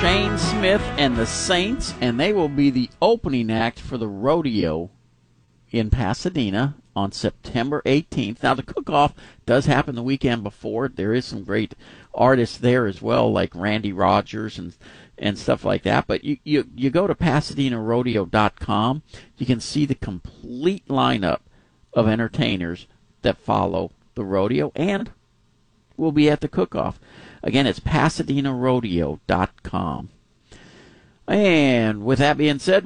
Shane Smith and the Saints, and they will be the opening act for the rodeo in Pasadena on September 18th. Now, the cook-off does happen the weekend before. There is some great artists there as well, like Randy Rogers and stuff like that. But you go to PasadenaRodeo.com. You can see the complete lineup of entertainers that follow the rodeo and will be at the cook-off. Again, it's PasadenaRodeo.com. And with that being said,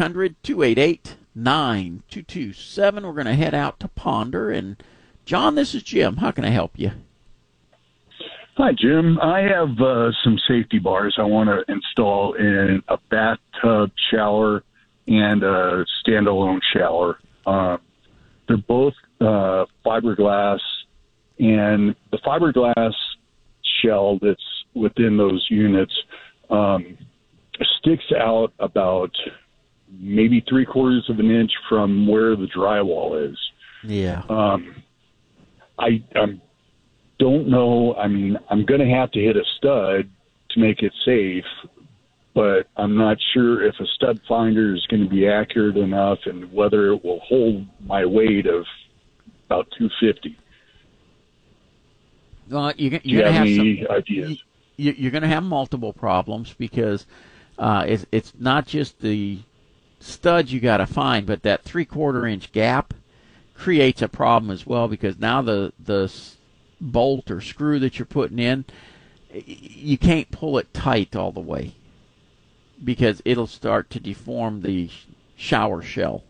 1-800-288-9227. We're going to head out to Ponder. And, John, this is Jim. How can I help you? Hi, Jim. I have some safety bars I want to install in a bathtub shower and a standalone shower. They're both fiberglass, and the fiberglass shell that's within those units sticks out about maybe 3/4 of an inch from where the drywall is. Yeah. I don't know. I mean, I'm going to have to hit a stud to make it safe, but I'm not sure if a stud finder is going to be accurate enough and whether it will hold my weight of about 250. Well, you're Do you going to have have any some ideas? You're going to have multiple problems because it's not just the studs you got to find, but that 3/4 inch gap creates a problem as well, because now the bolt or screw that you're putting in, you can't pull it tight all the way because it'll start to deform the shower shell.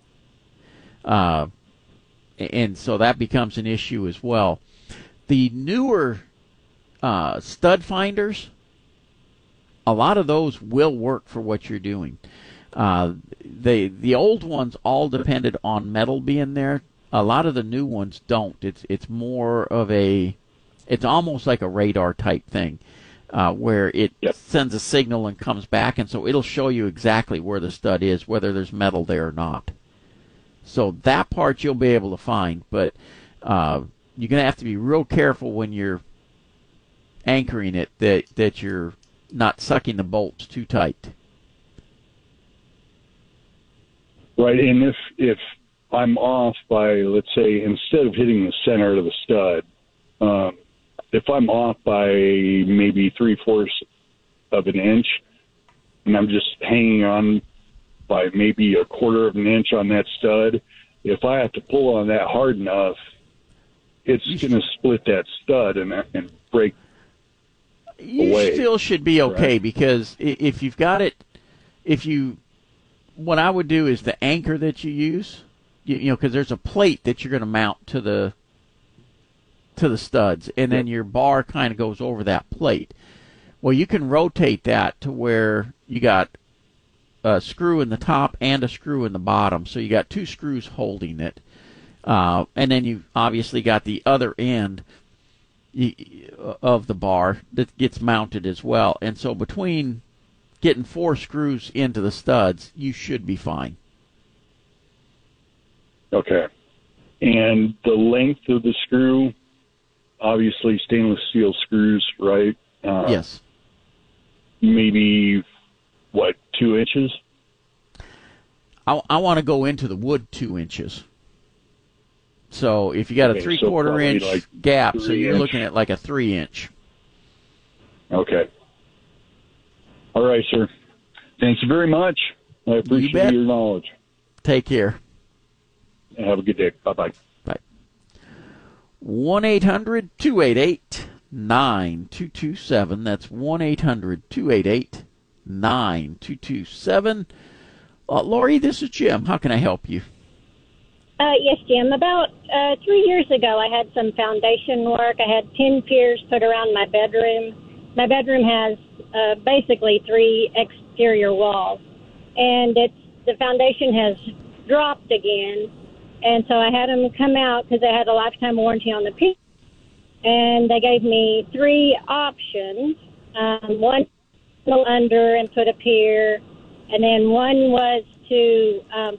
And so that becomes an issue as well. The newer stud finders, a lot of those will work for what you're doing. The old ones all depended on metal being there. A lot of the new ones don't. It's more of it's almost like a radar type thing, where it sends a signal and comes back, and so it'll show you exactly where the stud is, whether there's metal there or not. So that part you'll be able to find, but you're going to have to be real careful when you're anchoring it that you're not sucking the bolts too tight. Right, and if I'm off by, let's say, instead of hitting the center of the stud, if I'm off by maybe 3/4 of an inch, and I'm just hanging on by maybe 1/4 of an inch on that stud, if I have to pull on that hard enough, it's going to split that stud and break away. You still should be okay, right? Because if you've got it, what I would do is the anchor that you use, because there's a plate that you're going to mount to the studs, and then your bar kind of goes over that plate. Well, you can rotate that to where you got a screw in the top and a screw in the bottom, so you got two screws holding it, and then you obviously got the other end of the bar that gets mounted as well. And so between getting 4 screws into the studs, you should be fine. Okay. And the length of the screw, obviously stainless steel screws, right? Yes. Maybe, 2 inches? I want to go into the wood 2 inches. So if you got a 3/4 inch gap, so you're looking at like a 3 inch. Okay. All right, sir. Thank you very much. I appreciate your knowledge. Take care. And have a good day. Bye-bye. Bye. 1-800-288-9227. That's 1-800-288-9227. Lori, this is Jim. How can I help you? Yes, Jim. About 3 years ago, I had some foundation work. I had 10 piers put around my bedroom. My bedroom has basically 3 exterior walls, and the foundation has dropped again. And so I had them come out because they had a lifetime warranty on the pier. And they gave me 3 options. One, go under and put a pier, and then one was to